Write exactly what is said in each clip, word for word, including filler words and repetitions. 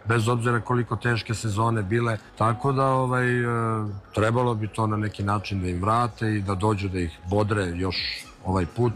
bez obzira koliko teške sezone bile, tako da ovaj, trebalo bi to na neki način da im vrate i da dođu da ih bodre još ovaj put.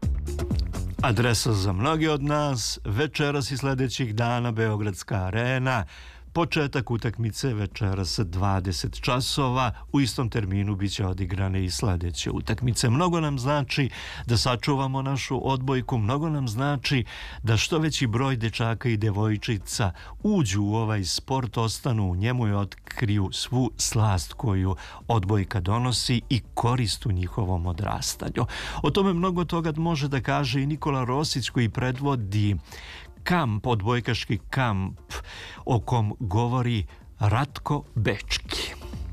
Adresa za mnoge od nas, večeras i sledećih dana Beogradska arena, početak utakmice večeras dvadeset časova, u istom terminu biće odigrane i sledeće utakmice. Mnogo nam znači da sačuvamo našu odbojku, mnogo nam znači da što veći broj dečaka i devojčica uđu u ovaj sport, ostanu u njemu i otkriju svu slast koju odbojka donosi i korist u njihovom odrastanju. O tome mnogo toga može da kaže i Nikola Rosić koji predvodi kamp, odbojkaški kamp o kom govori Ratko Bečki.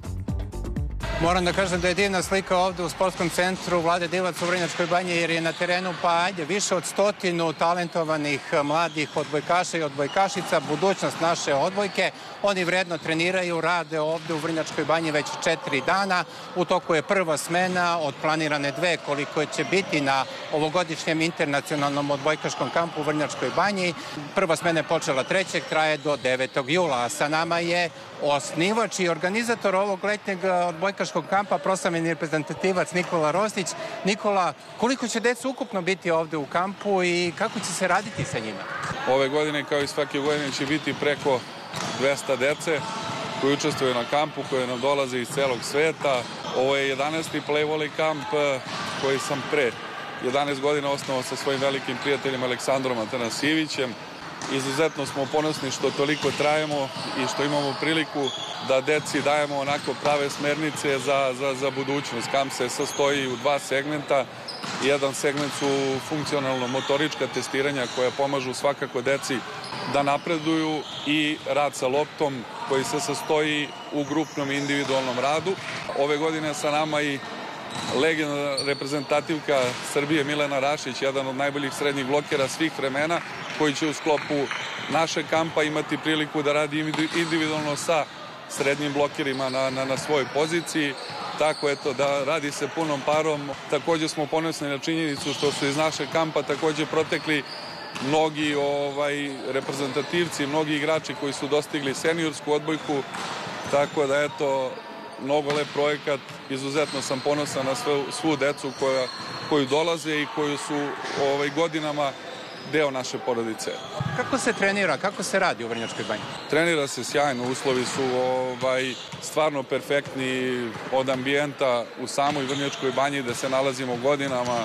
Moram da kažem da je divna slika ovde u sportskom centru Vlade Divac u Vrnjačkoj Banji, jer je na terenu pa ajde više od stotinu talentovanih mladih odbojkaša i odbojkašica, budućnost naše odbojke. Oni vredno treniraju, rade ovde u Vrnjačkoj Banji već četiri dana. U toku je prva smena od planirane dve koliko će biti na ovogodišnjem internacionalnom odbojkaškom kampu u Vrnjačkoj Banji. Prva smena je počela trećeg, traje do devetog jula, a sa nama je osnivač i organizator ovog letnjeg odbojkaškog kampa, proslavljeni reprezentativac Nikola Rosić. Nikola, koliko će deca ukupno biti ovde u kampu i kako će se raditi sa njima? Ove godine, kao i svake godine, će biti preko dvesta dece koji učestvuju na kampu, koje nam dolaze iz celog sveta. Ovo je jedanaesti play volley kamp koji sam pre jedanaest godina osnovao sa svojim velikim prijateljem Aleksandrom Atanasijevićem. Izuzetno smo ponosni što toliko trajemo i što imamo priliku da deci dajemo onako prave smernice za, za, za budućnost. Kamp se sastoji u dva segmenta. Jedan segment su funkcionalno-motorička testiranja koja pomažu svakako deci da napreduju i rad sa loptom koji se sastoji u grupnom i individualnom radu. Ove godine sa nama i legendarna reprezentativka Srbije Milena Rašić, jedan od najboljih srednjih blokera svih vremena, koji će u sklopu našeg kampa imati priliku da radi individualno sa srednjim blokerima na, na, na svojoj poziciji. Tako eto, da radi se punom parom. Takođe smo ponosni na činjenicu što su iz našeg kampa takođe protekli mnogi ovaj, reprezentativci, mnogi igrači koji su dostigli seniorsku odbojku. Tako da eto, mnogo lep projekat. Izuzetno sam ponosan na svu, svu decu koja, koju dolaze i koju su ovaj, godinama deo naše porodice. Kako se trenira, kako se radi u Vrnjačkoj Banji? Trenira se sjajno, uslovi su ovaj, stvarno perfektni od ambijenta u samoj Vrnjačkoj Banji gde se nalazimo godinama,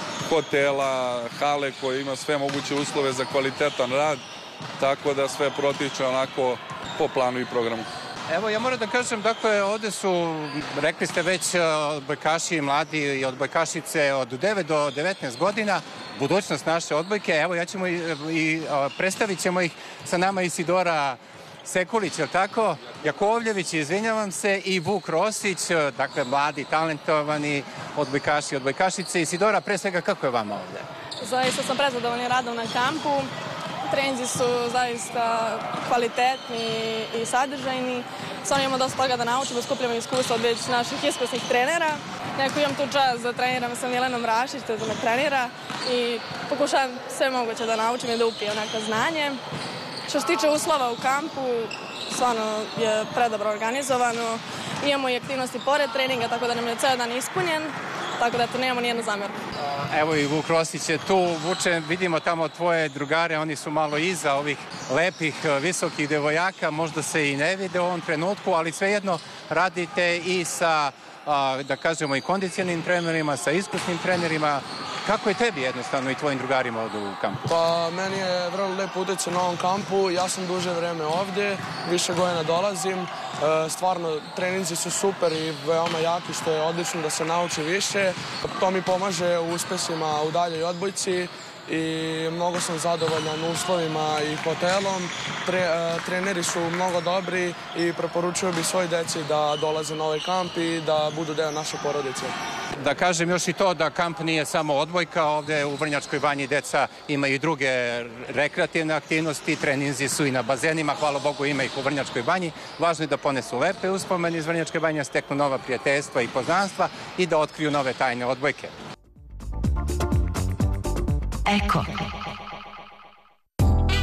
hotela, hale koje ima sve moguće uslove za kvalitetan rad, tako da sve protiče onako po planu i programu. Evo, ja moram da kažem, dakle, ovde su, rekli ste već, odbojkaši mladi i odbojkašice od devet do devetnaest godina, budućnost naše odbojke. Evo, ja ćemo i, i predstavit ćemo ih sa nama Isidora Sekulić, je tako? Jakovljević, izvinjavam se, i Vuk Rosić, dakle, mladi, talentovani odbojkaši i odbojkašice. Isidora, pre svega, kako je vama ovde? Zaista sam prezadovoljna radom na kampu. Treninzi su zaista kvalitetni i sadržajni. Stvarno imamo dosta toga da naučimo, skupljamo iskustva od već naših iskusnih trenera. Neko imam tu čast da treniram sa Milenom Rašić, to je da me trenira i pokušavam sve moguće da naučim i da upijem neka znanje. Što se tiče uslova u kampu, stvarno je predobro organizovano. Imamo i aktivnosti pored treninga, tako da nam je ceo dan ispunjen. Tako da eto, nemamo nijednu zamjerku. Evo i Vuk Rosić je tu. Vuče, vidimo tamo tvoje drugare, oni su malo iza ovih lepih, visokih devojaka, možda se i ne vide u ovom trenutku, ali svejedno radite i sa, da kažemo, i kondicionim trenerima, sa iskusnim trenerima. Kako je tebi jednostavno i tvojim drugarima ovde u kampu? Pa, meni je vrlo lepo utjecaj na ovom kampu. Ja sam duže vreme ovde, više godina dolazim. Stvarno, treninzi su super i veoma jaki, što je odlično da se nauči više. To mi pomaže u uspesima u daljoj odbojci i mnogo sam zadovoljan uslovima i hotelom. Tre, treneri su mnogo dobri i preporučuju bi svoj deci da dolaze na ovaj kamp i da budu deo naše porodice. Da kažem još i to da kamp nije samo odbojka, ovde u Vrnjačkoj Banji deca imaju i druge rekreativne aktivnosti, treninzi su i na bazenima, hvala Bogu ima ih u Vrnjačkoj Banji. Važno je da ponesu lepe uspomene iz Vrnjačke Banje, steknu nova prijateljstva i poznanstva i da otkriju nove tajne odbojke.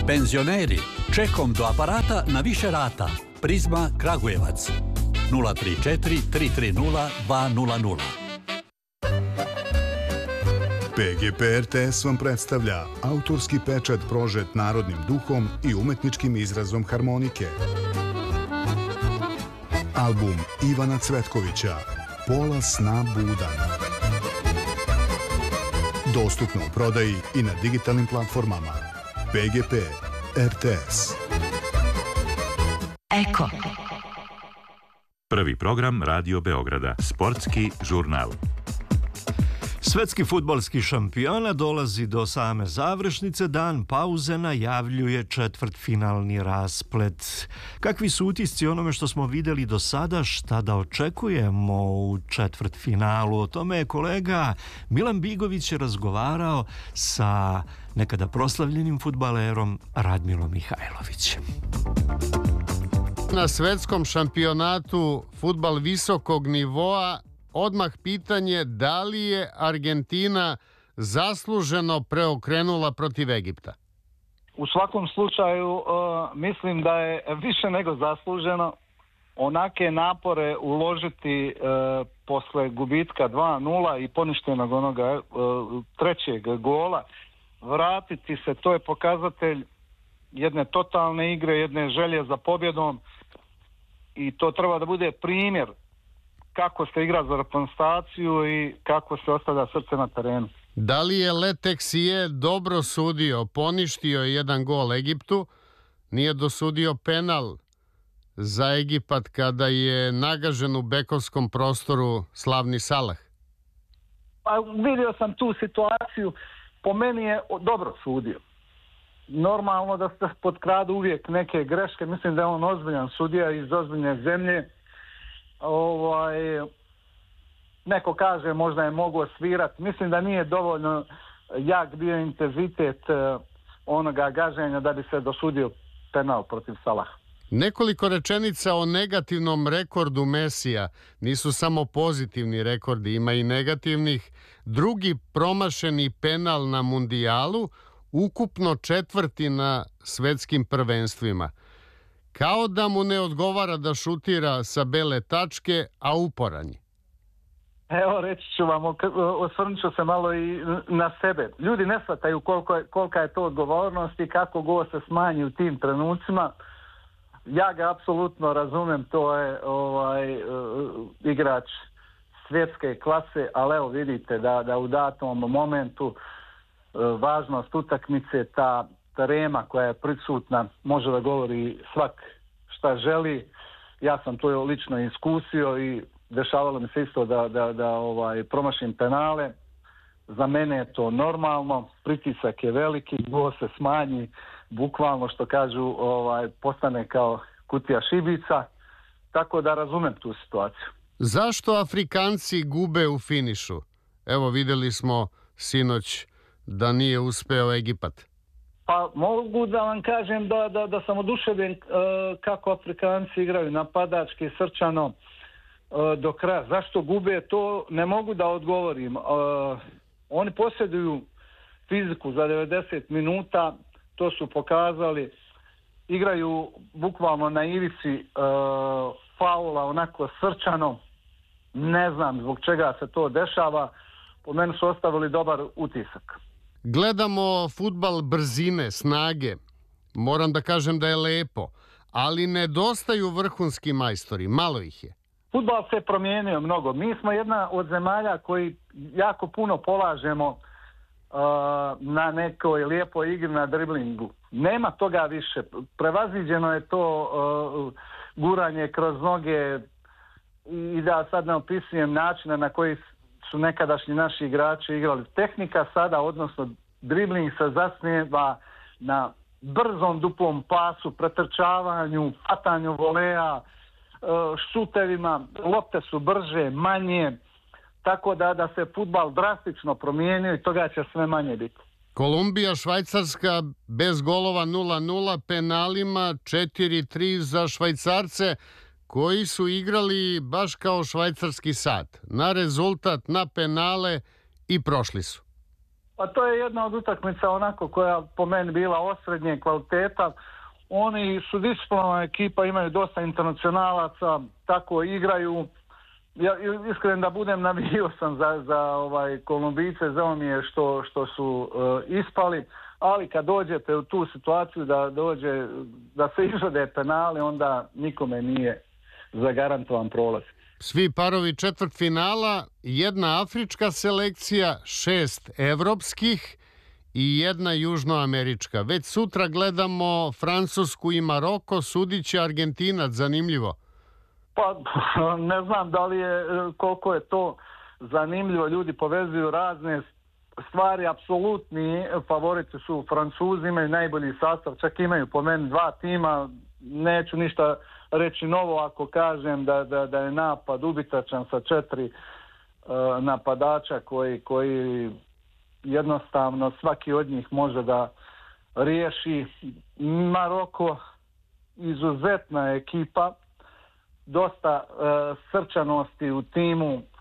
Penzioneri, čekom do aparata na više rata. Prizma Kragujevac. nula tri četiri tri tri nula dva nula nula. P G P R T S vam predstavlja autorski pečat prožet narodnim duhom i umetničkim izrazom harmonike. Album Ivana Cvetkovića Pola sna budan. Dostupno u prodaji i na digitalnim platformama. P G P R T S. Eko. Prvi program Radio Beograda. Sportski žurnal. Svetski fudbalski šampiona dolazi do same završnice, dan pauze najavljuje četvrtfinalni rasplet. Kakvi su utisci onome što smo vidjeli do sada, šta da očekujemo u četvrtfinalu? O tome je kolega Milan Bigović razgovarao sa nekada proslavljenim fudbalerom Radmilom Mihajlovićem. Na svetskom šampionatu fudbal visokog nivoa odmah pitanje da li je Argentina zasluženo preokrenula protiv Egipta? U svakom slučaju uh, mislim da je više nego zasluženo onake napore uložiti uh, posle gubitka dva nula i poništenog onoga uh, trećeg gola, vratiti se, to je pokazatelj jedne totalne igre, jedne želje za pobjedom i to treba da bude primjer kako se igra za reprezentaciju i kako se ostavlja srce na terenu. Da li je Leteksije dobro sudio, poništio je jedan gol Egiptu, nije dosudio penal za Egipat kada je nagažen u bekovskom prostoru slavni Salah? Pa vidio sam tu situaciju, po meni je dobro sudio. Normalno da se potkradu uvijek neke greške, mislim da je on ozbiljan sudija iz ozbiljne zemlje. Ovaj, neko kaže možda je mogao svirati, mislim da nije dovoljno jak bio intenzitet onoga gaženja da bi se dosudio penal protiv Salaha. Nekoliko rečenica o negativnom rekordu Mesija. Nisu samo pozitivni rekordi, ima i negativnih. Drugi promašeni penal na mundijalu, ukupno četvrti na svetskim prvenstvima. Kao da mu ne odgovara da šutira sa bele tačke, a uporanji. Evo, reći ću vam, osvrnut ću se malo i na sebe. Ljudi ne shvataju koliko je, kolika je to odgovornost i kako go se smanji u tim trenucima. Ja ga apsolutno razumem, to je ovaj, uh, igrač svjetske klase, ali evo vidite da, da u datom momentu uh, važnost utakmice, ta trema koja je prisutna, može da govori svak šta želi. Ja sam to lično iskusio i dešavalo mi se isto da, da, da ovaj, promašim penale. Za mene je to normalno, pritisak je veliki, go se smanji, bukvalno što kažu ovaj, postane kao kutija šibica, tako da razumem tu situaciju. Zašto Afrikanci gube u finišu? Evo vidjeli smo sinoć da nije uspeo Egipat. Pa mogu da vam kažem da, da, da sam oduševljen uh, kako Afrikanci igraju napadački, srčano uh, do kraja. Zašto gube, to ne mogu da odgovorim. Uh, oni posjeduju fiziku za devedeset minuta, to su pokazali. Igraju bukvalno na ivici uh, faula, onako srčano. Ne znam zbog čega se to dešava. Po meni su ostavili dobar utisak. Gledamo fudbal brzine, snage. Moram da kažem da je lepo, ali nedostaju vrhunski majstori, malo ih je. Fudbal se promijenio mnogo. Mi smo jedna od zemalja koji jako puno polažemo uh, na nekoj lijepoj igri, na driblingu. Nema toga više. Prevaziđeno je to uh, guranje kroz noge i da sad ne opisujem načine na koji su nekadašnji naši igrači igrali. Tehnika sada, odnosno dribling se zasniva na brzom duplom pasu, pretrčavanju, fatanju voleja, šutevima, lopte su brže, manje, tako da, da se fudbal drastično promijenio i toga će sve manje biti. Kolumbija, Švajcarska bez golova nula nula, penalima četiri tri za Švajcarce koji su igrali baš kao švajcarski sat. Na rezultat, na penale i prošli su. Pa to je jedna od utakmica onako koja po meni bila osrednje kvaliteta. Oni su disciplinovana ekipa, imaju dosta internacionalaca, tako igraju. Ja iskren da budem, navio sam za, za ovaj Kolumbijce, žao mi je što, što su uh, ispali, ali kad dođete u tu situaciju da dođe, da se izvode penali, onda nikome nije zagarantovan prolaz. Svi parovi četvrtfinala, jedna afrička selekcija, šest evropskih i jedna južnoamerička. Već sutra gledamo Francusku i Maroko, sudiće Argentinac, zanimljivo. Pa ne znam da li je, koliko je to zanimljivo, ljudi povezuju razne stvari, apsolutni favoriti su Francuzi, imaju najbolji sastav, čak imaju po meni dva tima, neću ništa reći novo ako kažem da, da, da je napad ubitačan sa četiri uh, napadača koji, koji jednostavno svaki od njih može da riješi. Maroko izuzetna ekipa, dosta uh, srčanosti u timu, uh,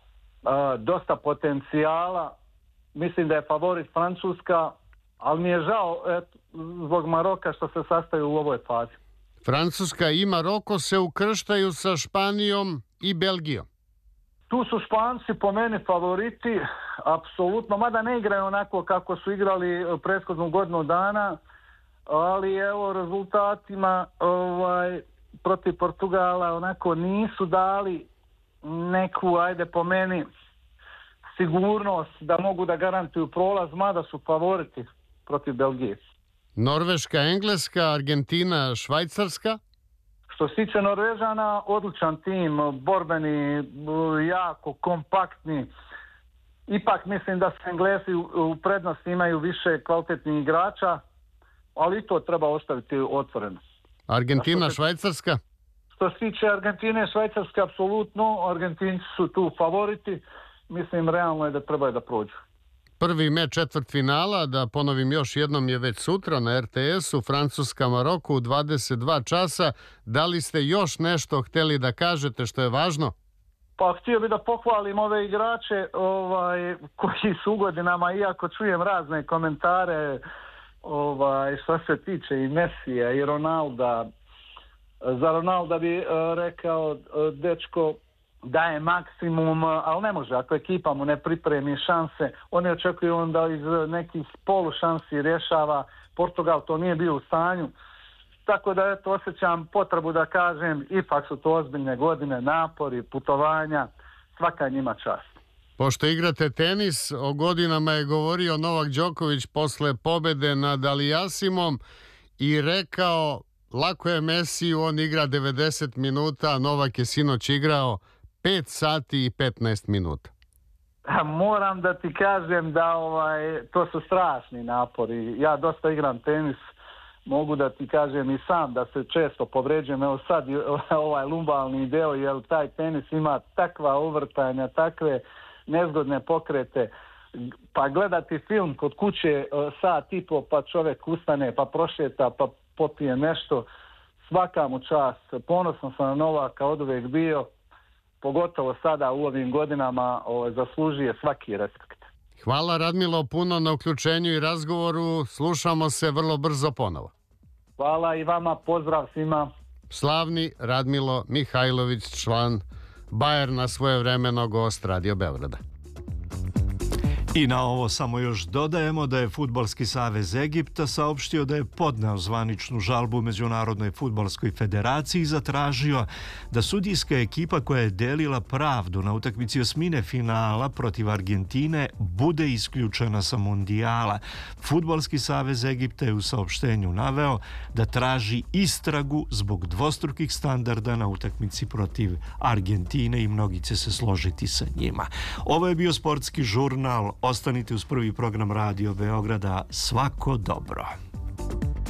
dosta potencijala. Mislim da je favorit Francuska, ali mi je žao et, zbog Maroka što se sastaju u ovoj fazi. Francuska i Maroko se ukrštaju sa Španijom i Belgijom. Tu su Španci po meni favoriti, apsolutno, mada ne igraju onako kako su igrali prethodnu godinu dana, ali evo rezultatima ovaj, protiv Portugala onako nisu dali neku, ajde po meni, sigurnost da mogu da garantuju prolaz, mada su favoriti protiv Belgije. Norveška, Engleska, Argentina, Švajcarska? Što se tiče Norvežana, odličan tim, borbeni, jako kompaktni. Ipak mislim da se Englesi u prednosti imaju više kvalitetnih igrača, ali i to treba ostaviti otvoreno. Argentina, se, Švajcarska? Što se tiče Argentine, Švajcarska, apsolutno. Argentinci su tu favoriti. Mislim, realno je da trebaju da prođu. Prvi meč četvrtfinala, da ponovim još jednom, je već sutra na er te esu, Francuska Maroko u dvadeset dva časa. Da li ste još nešto htjeli da kažete što je važno? Pa htio bih da pohvalim ove igrače ovaj, koji su u godinama, iako čujem razne komentare ovaj, što se tiče i Mesija i Ronalda. Za Ronalda bi uh, rekao uh, dečko daje maksimum, ali ne može, ako ekipa mu ne pripremi šanse, oni očekuju onda iz nekih polu šansi rješava. Portugal to nije bio u stanju, tako da eto, osjećam potrebu da kažem, ipak su to ozbiljne godine, napori, putovanja, svaka njima čast. Pošto igrate tenis, o godinama je govorio Novak Đoković posle pobede nad Aliasimom i rekao, lako je Mesiju, on igra devedeset minuta, Novak je sinoć igrao pet sati i petnaest minuta. Moram da ti kažem da ovaj, to su strašni napori. Ja dosta igram tenis, mogu da ti kažem i sam da se često povređujem. Evo sad ovaj lumbalni deo, jer taj tenis ima takva uvrtanja, takve nezgodne pokrete. Pa gledati film kod kuće sat i po, pa čovjek ustane, pa prošeta, pa popije nešto. Svaka mu čast. Ponosno sam na Novaka od uvijek bio. Pogotovo sada u ovim godinama o, zaslužuje svaki respekt. Hvala Radmilo puno na uključenju i razgovoru. Slušamo se vrlo brzo ponovo. Hvala i vama, pozdrav svima. Slavni Radmilo Mihajlović, član Bajerna, svojevremeno gost Radio Beograda. I na ovo samo još dodajemo da je Fudbalski savez Egipta saopštio da je podneo zvaničnu žalbu Međunarodnoj fudbalskoj federaciji i zatražio da sudijska ekipa koja je delila pravdu na utakmici osmine finala protiv Argentine bude isključena sa mundijala. Fudbalski savez Egipta je u saopštenju naveo da traži istragu zbog dvostrukih standarda na utakmici protiv Argentine i mnogi će se složiti sa njima. Ovo je bio sportski žurnal. Ostanite uz prvi program Radio Beograda. Svako dobro.